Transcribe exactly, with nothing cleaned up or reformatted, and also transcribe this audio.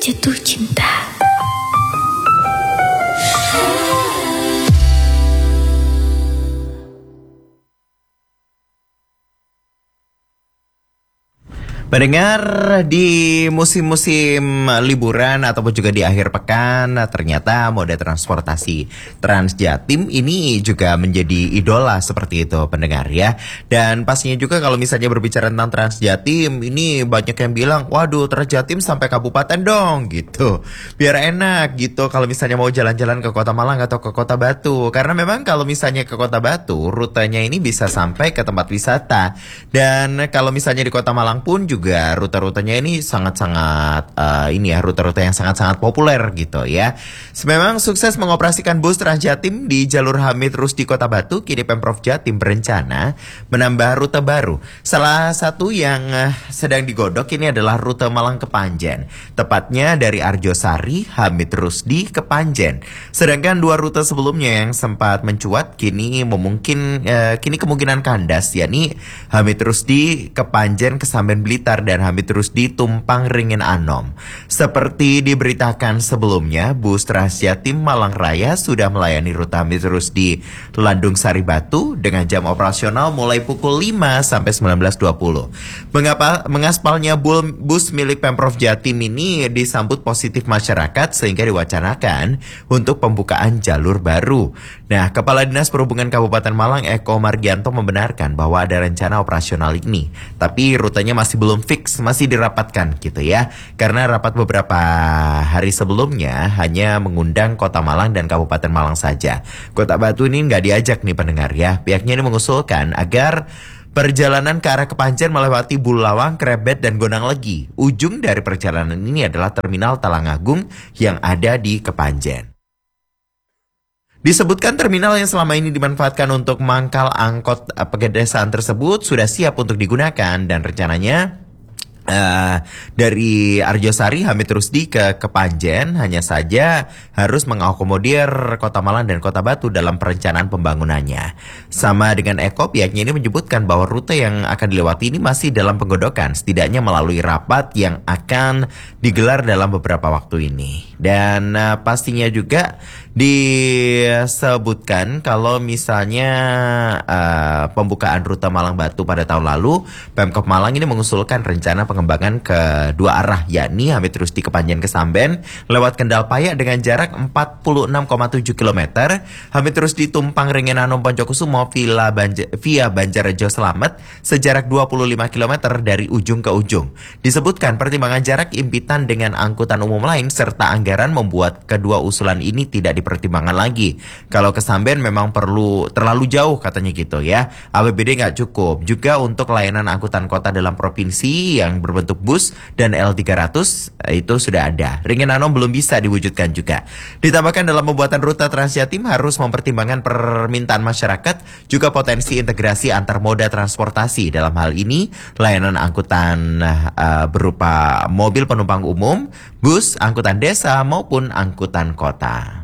jatuh cinta. Mendengar di musim-musim liburan ataupun juga di akhir pekan, ternyata moda transportasi Transjatim ini juga menjadi idola seperti itu pendengar ya. Dan pastinya juga kalau misalnya berbicara tentang Transjatim, ini banyak yang bilang, waduh Transjatim sampai kabupaten dong gitu. Biar enak gitu kalau misalnya mau jalan-jalan ke Kota Malang atau ke Kota Batu. Karena memang kalau misalnya ke Kota Batu, rutenya ini bisa sampai ke tempat wisata. Dan kalau misalnya di Kota Malang pun juga juga rute-rutenya ini sangat-sangat uh, ini ya rute-rute yang sangat-sangat populer gitu ya. Memang sukses mengoperasikan bus Transjatim di jalur Hamid Rusdi Kota Batu, kini Pemprov Jatim berencana menambah rute baru. Salah satu yang uh, sedang digodok ini adalah rute Malang ke Panjen, tepatnya dari Arjosari Hamid Rusdi ke Panjen. Sedangkan dua rute sebelumnya yang sempat mencuat kini memungkin uh, kini kemungkinan kandas, yakni Hamid Rusdi ke Panjen ke Samben Blitar dan Hamid Rusdi Tumpang Ringin Anom. Seperti diberitakan sebelumnya, bus Transjatim Malang Raya sudah melayani rute Hamid Rusdi Landung Sari Batu dengan jam operasional mulai pukul lima sampai sembilan belas dua puluh. Mengapa mengaspalnya bus milik Pemprov Jatim ini disambut positif masyarakat sehingga diwacanakan untuk pembukaan jalur baru. Nah, Kepala Dinas Perhubungan Kabupaten Malang Eko Margianto membenarkan bahwa ada rencana operasional ini, tapi rutenya masih belum fix, masih dirapatkan gitu ya. Karena rapat beberapa hari sebelumnya hanya mengundang Kota Malang dan Kabupaten Malang saja. Kota Batu ini nggak diajak nih pendengar ya. Pihaknya ini mengusulkan agar perjalanan ke arah Kepanjen melewati Bulawang, Krebet, dan Gondang Legi. Ujung dari perjalanan ini adalah Terminal Talangagung yang ada di Kepanjen. Disebutkan terminal yang selama ini dimanfaatkan untuk mangkal angkot pedesaan tersebut sudah siap untuk digunakan dan rencananya Uh, dari Arjosari Hamid Rusdi ke Kepanjen hanya saja harus mengakomodir Kota Malang dan Kota Batu dalam perencanaan pembangunannya. Sama dengan Eko, pihaknya ini menyebutkan bahwa rute yang akan dilewati ini masih dalam penggodokan, setidaknya melalui rapat yang akan digelar dalam beberapa waktu ini. Dan uh, pastinya juga disebutkan kalau misalnya uh, pembukaan rute Malang Batu pada tahun lalu, Pemkab Malang ini mengusulkan rencana pengembangan ke dua arah, yakni Hamid Rusdi Kepanjen ke Samben lewat Kendal Payak dengan jarak empat puluh enam koma tujuh kilometer, Hamid Rusdi Tumpang Ringin Anom Poncokusumo via Banja, via Banjarjo Slamet sejarak dua puluh lima kilometer dari ujung ke ujung. Disebutkan pertimbangan jarak, impitan dengan angkutan umum lain serta anggaran membuat kedua usulan ini tidak dipertimbangkan lagi. Kalau ke Samben memang perlu terlalu jauh katanya gitu ya. A P B D nggak cukup. Juga untuk layanan angkutan kota dalam provinsi yang berbentuk bus dan L tiga ratus itu sudah ada. Ringin Anom belum bisa diwujudkan juga. Ditambahkan dalam pembuatan rute Transjatim harus mempertimbangkan permintaan masyarakat, juga potensi integrasi antar moda transportasi. Dalam hal ini layanan angkutan uh, berupa mobil penumpang umum, bus, angkutan desa maupun angkutan kota.